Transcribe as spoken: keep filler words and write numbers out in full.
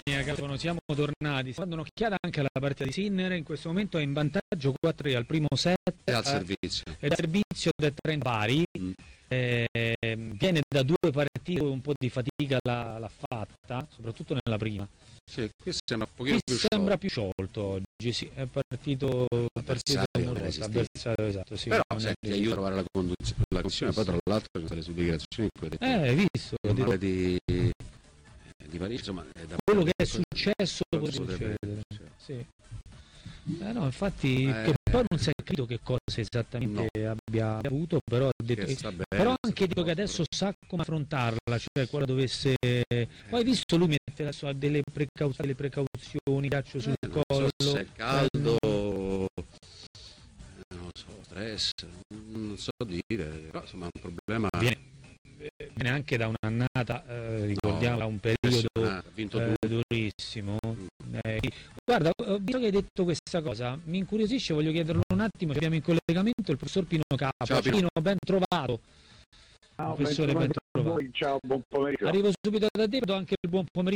Califano, siamo tornati. Sto dando un'occhiata anche alla partita di Sinner, in questo momento è in vantaggio quattro tre al primo set. E al servizio. E al servizio del trenta pari. Mm. Eh, viene da due partite, un po' di fatica l'ha fatta, soprattutto nella prima. Sì, qui sembra un pochino qui più sembra sciolto. più sciolto oggi, sì, è partito partito avversario, esatto, sì. Però se ti aiuta a trovare la condizione, la condizione poi tra l'altro ci sono le subicazioni eh, hai visto di, di, di Parigi, insomma, è da quello che è successo può succedere. Sì. Eh no, infatti eh, che poi non si è capito che cosa esattamente no. abbia avuto, però, ha detto, che bene, però anche detto che adesso sa come affrontarla, cioè quella dovesse eh. poi hai visto lui mette adesso delle, precau... delle precauzioni, ghiaccio sul eh, collo, so se è caldo, eh, non so, stress, non so dire, però insomma è un problema. Viene, viene anche da un'annata, eh, ricordiamo, no, un periodo ha vinto eh, durissimo. Mm. Eh, guarda, visto che hai detto questa cosa, mi incuriosisce, voglio chiederlo un attimo, abbiamo in collegamento il professor Pino Capo. Ciao Pino, ben trovato. Ciao, professore, ben trovato. Ciao, buon pomeriggio. Arrivo subito da te, do anche il buon pomeriggio